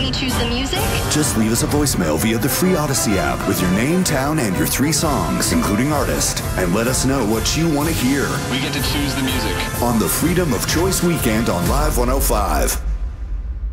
we choose the music? Just leave us a voicemail via the free Odyssey app with your name, town, and your 3 songs, including artist, and let us know what you want to hear. We get to choose the music. On the Freedom of Choice Weekend on Live 105.